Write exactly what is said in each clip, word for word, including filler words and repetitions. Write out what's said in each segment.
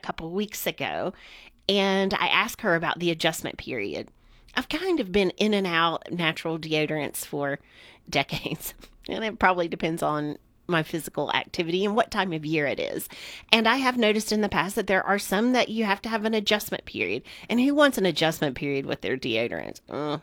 couple weeks ago, and I asked her about the adjustment period. I've kind of been in and out natural deodorants for decades, and it probably depends on my physical activity and what time of year it is. And I have noticed in the past that there are some that you have to have an adjustment period. And who wants an adjustment period with their deodorant? Uh.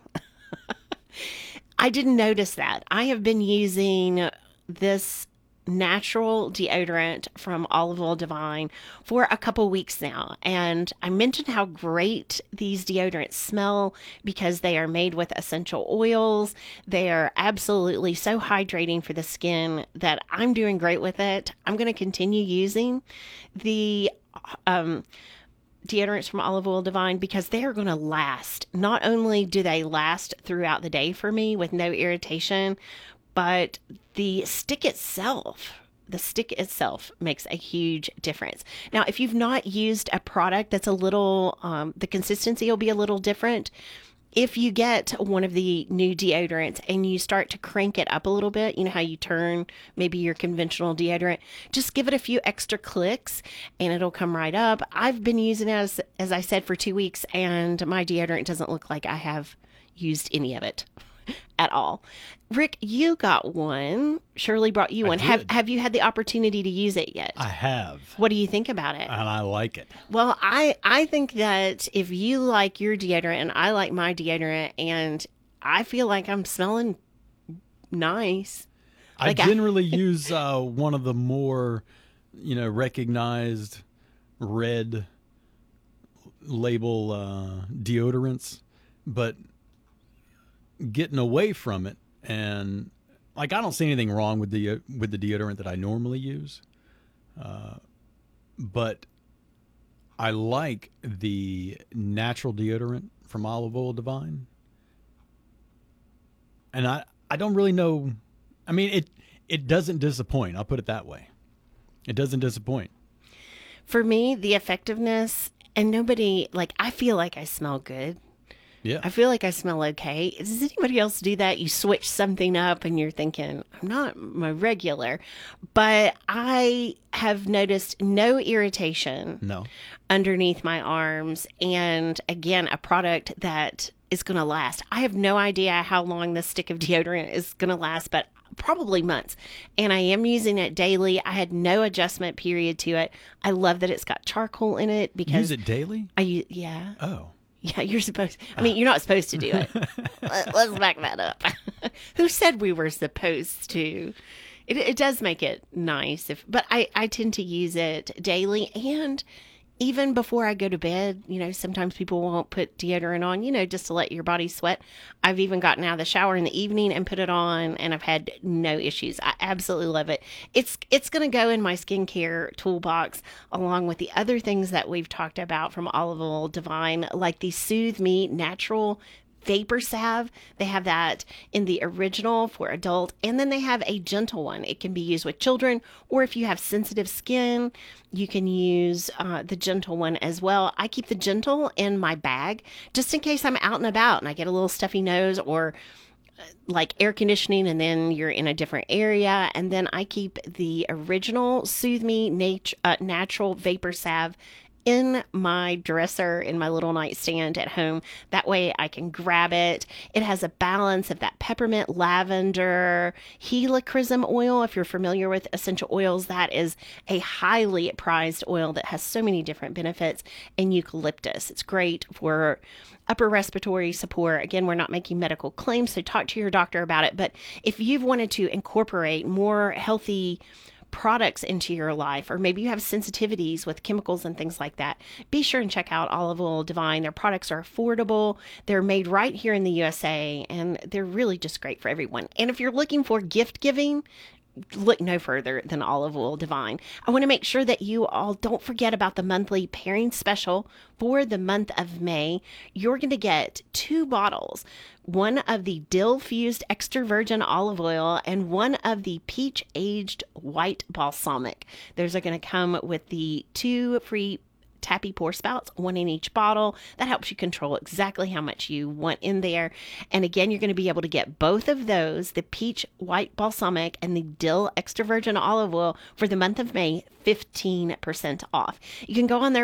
I didn't notice that. I have been using this natural deodorant from Olive Oil Divine for a couple weeks now. And I mentioned how great these deodorants smell because they are made with essential oils. They are absolutely so hydrating for the skin that I'm doing great with it. I'm going to continue using the um, deodorants from Olive Oil Divine because they are going to last. Not only do they last throughout the day for me with no irritation, but the stick itself, the stick itself makes a huge difference. Now, if you've not used a product that's a little, um, the consistency will be a little different. If you get one of the new deodorants and you start to crank it up a little bit, you know how you turn maybe your conventional deodorant, just give it a few extra clicks and it'll come right up. I've been using it, as, as I said, for two weeks and my deodorant doesn't look like I have used any of it at all. Rick, you got one. Shirley brought you I one. did. Have Have you had the opportunity to use it yet? I have. What do you think about it? And I like it. Well, I I think that if you like your deodorant and I like my deodorant, and I feel like I'm smelling nice. I Like I- generally use uh, one of the more, you know, recognized red label uh, deodorants, but getting away from it, and like I don't see anything wrong with the with the deodorant that I normally use, uh, but I like the natural deodorant from Olive Oil Divine, and I I don't really know. I mean it it doesn't disappoint. I'll put it that way. It doesn't disappoint. For me, the effectiveness, and nobody, like, I feel like I smell good. Yeah. I feel like I smell okay. Does anybody else do that? You switch something up and you're thinking, I'm not my regular. But I have noticed no irritation No. underneath my arms. And again, a product that is going to last. I have no idea how long this stick of deodorant is going to last, but probably months. And I am using it daily. I had no adjustment period to it. I love that it's got charcoal in it because Use it daily? I u- yeah. Oh. Yeah, you're supposed. I mean, you're not supposed to do it. Let- Let's back that up. Who said we were supposed to? It, it does make it nice, if, but I, I tend to use it daily and even before I go to bed. You know, sometimes people won't put deodorant on, you know, just to let your body sweat. I've even gotten out of the shower in the evening and put it on, and I've had no issues. I absolutely love it. It's it's going to go in my skincare toolbox along with the other things that we've talked about from Olive Oil Divine, like the Soothe Me Natural Vapor Salve. They have that in the original for adult, and then they have a gentle one. It can be used with children, or if you have sensitive skin, you can use uh, the gentle one as well. I keep the gentle in my bag just in case I'm out and about and I get a little stuffy nose or like air conditioning and then you're in a different area. And then I keep the original Soothe Me nat- uh, Natural Vapor Salve in my dresser, in my little nightstand at home. That way I can grab it. It has a balance of that peppermint, lavender, helichrysum oil. If you're familiar with essential oils, that is a highly prized oil that has so many different benefits, and eucalyptus. It's great for upper respiratory support. Again, we're not making medical claims, so talk to your doctor about it. But if you've wanted to incorporate more healthy products into your life, or maybe you have sensitivities with chemicals and things like that, be sure and check out Olive Oil Divine. Their products are affordable. They're made right here in the U S A, and they're really just great for everyone. And if you're looking for gift giving, look no further than Olive Oil Divine. I want to make sure that you all don't forget about the monthly pairing special for the month of May. You're going to get two bottles, one of the dill fused extra virgin olive oil and one of the peach aged white balsamic. Those are going to come with the two free tappy pour spouts, one in each bottle. That helps you control exactly how much you want in there. And again, you're going to be able to get both of those, the peach white balsamic and the dill extra virgin olive oil, for the month of May, fifteen percent off. You can go on their